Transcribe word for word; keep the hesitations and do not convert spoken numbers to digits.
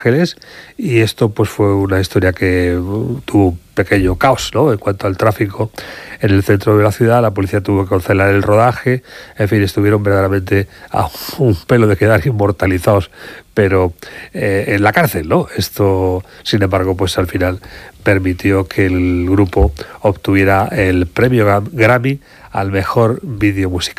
Ángeles, y esto pues fue una historia que uh, tuvo un pequeño caos, ¿no?, en cuanto al tráfico en el centro de la ciudad. La policía tuvo que cancelar el rodaje, en fin, estuvieron verdaderamente a un pelo de quedar inmortalizados, pero eh, en la cárcel, ¿no? Esto, sin embargo, pues al final permitió que el grupo obtuviera el premio Grammy al mejor vídeo musical.